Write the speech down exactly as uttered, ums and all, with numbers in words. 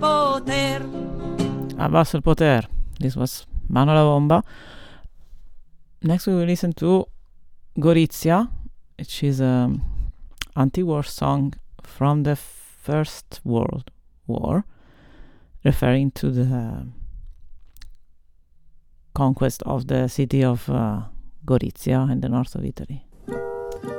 poter. Abbasso il poter. This was Mano la Bomba. Next we will listen to Gorizia, which is an anti-war song from the First World War, referring to the conquest of the city of uh, Gorizia in the north of Italy.